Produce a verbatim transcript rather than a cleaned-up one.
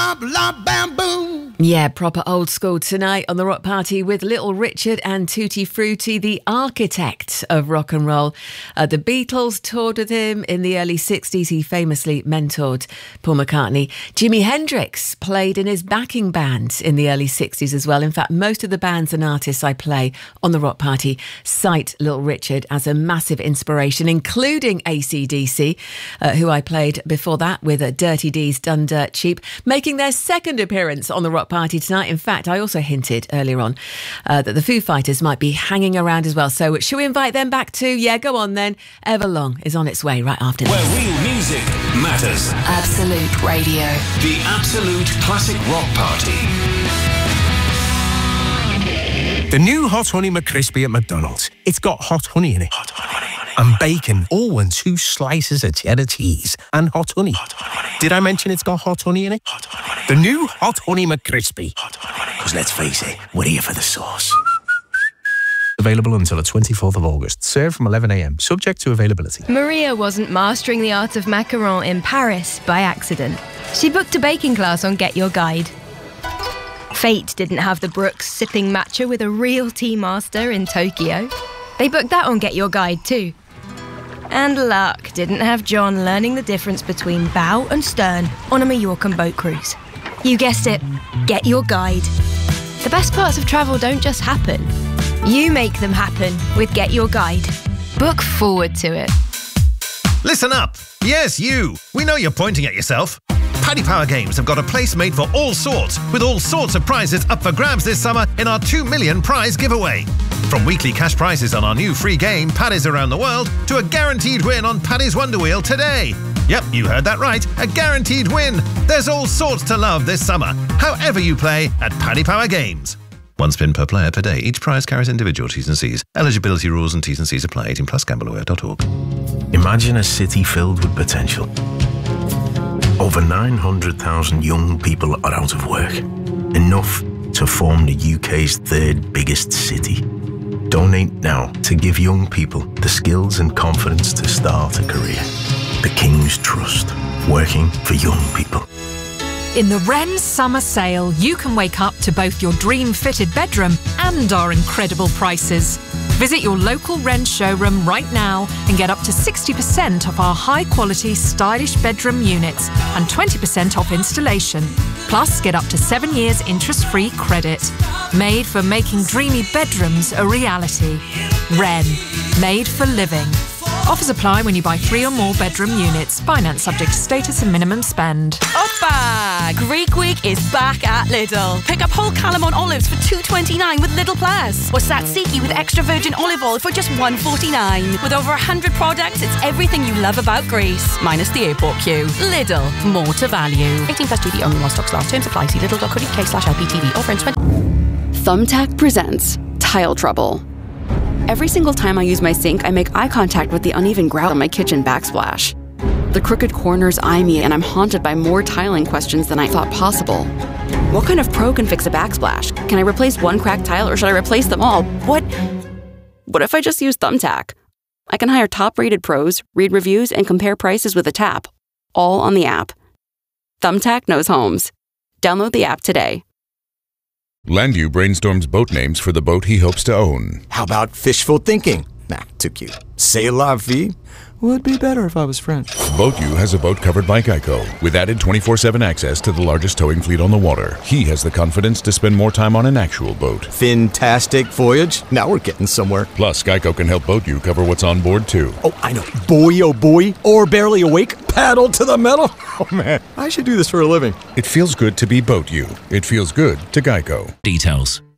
bop, lop, bam, boom. Yeah, proper old school tonight on the Rock Party with Little Richard and Tutti Frutti, the architect of rock and roll. Uh, the Beatles toured with him in the early sixties. He famously mentored Paul McCartney. Jimi Hendrix played in his backing band in the early sixties as well. In fact, most of the bands and artists I play on the Rock Party cite Little Richard as a massive inspiration, including A C D C, uh, who I played before that with uh, Dirty D's Done Dirt Cheap, making their second appearance on the Rock Party tonight. In fact, I also hinted earlier on uh, that the Foo Fighters might be hanging around as well. So should we invite them back too? Yeah, go on then. Everlong is on its way right after this. Where real music matters. Absolute Radio. The Absolute Classic Rock Party. The new Hot Honey McCrispy at McDonald's. It's got hot honey in it. Hot honey. And bacon. Oh, and two slices of cheddar cheese. And hot honey. Hot honey. Did I mention it's got hot honey in it? Hot honey. The new Hot Honey McCrispy. Hot honey. Because let's face it, we're here for the sauce. Available until the twenty-fourth of August. Served from eleven a m. Subject to availability. Maria wasn't mastering the art of macaron in Paris by accident. She booked a baking class on Get Your Guide. Fate didn't have the Brooks sipping matcha with a real tea master in Tokyo. They booked that on Get Your Guide too. And luck didn't have John learning the difference between bow and stern on a Mallorcan boat cruise. You guessed it, Get Your Guide. The best parts of travel don't just happen. You make them happen with Get Your Guide. Book forward to it. Listen up. Yes, you. We know you're pointing at yourself. Paddy Power Games have got a place made for all sorts, with all sorts of prizes up for grabs this summer in our two million prize giveaway. From weekly cash prizes on our new free game, Paddy's Around the World, to a guaranteed win on Paddy's Wonder Wheel today. Yep, you heard that right, a guaranteed win. There's all sorts to love this summer, however you play at Paddy Power Games. One spin per player per day. Each prize carries individual T's and C's. Eligibility rules and T's and C's apply. eighteen plus gamble aware dot org. Imagine a city filled with potential. Over nine hundred thousand young people are out of work. Enough to form the U K's third biggest city. Donate now to give young people the skills and confidence to start a career. The King's Trust. Working for young people. In the Wren Summer Sale, you can wake up to both your dream-fitted bedroom and our incredible prices. Visit your local Wren showroom right now and get up to sixty percent off our high-quality, stylish bedroom units and twenty percent off installation. Plus, get up to seven years interest-free credit. Made for making dreamy bedrooms a reality. Wren. Made for living. Offers apply when you buy three or more bedroom units. Finance subject to status and minimum spend. Oppa! Greek Week is back at Lidl. Pick up whole Calamon olives for two twenty-nine with Lidl Plus, or Tzatziki with extra virgin olive oil for just one forty-nine. With over one hundred products, it's everything you love about Greece, minus the airport queue. Lidl, more to value. eighteen plus G D only while stocks last. Terms apply. See lidl dot co dot uk slash L P T V. Offer in twenty. Thumbtack presents Tile Trouble. Every single time I use my sink, I make eye contact with the uneven grout on my kitchen backsplash. The crooked corners eye me, and I'm haunted by more tiling questions than I thought possible. What kind of pro can fix a backsplash? Can I replace one cracked tile, or should I replace them all? What? What if I just use Thumbtack? I can hire top-rated pros, read reviews, and compare prices with a tap, all on the app. Thumbtack knows homes. Download the app today. Landu brainstorms boat names for the boat he hopes to own. How about fishful thinking? Nah, too cute. C'est la vie? Would be better if I was French. BoatU has a boat covered by Geico, with added twenty-four seven access to the largest towing fleet on the water. He has the confidence to spend more time on an actual boat. Fantastic voyage. Now we're getting somewhere. Plus, Geico can help BoatU cover what's on board, too. Oh, I know. Boy, oh boy. Or barely awake. Paddle to the metal. Oh, man. I should do this for a living. It feels good to be BoatU. It feels good to Geico. Details.